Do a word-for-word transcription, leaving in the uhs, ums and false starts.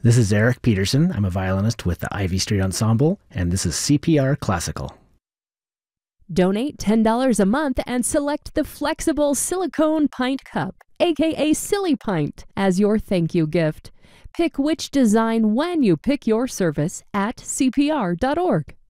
This is Eric Peterson. I'm a violinist with the Ivy Street Ensemble, and this is C P R Classical. Donate ten dollars a month and select the flexible silicone pint cup, aka Silly Pint, as your thank you gift. Pick which design when you pick your service at C P R dot org.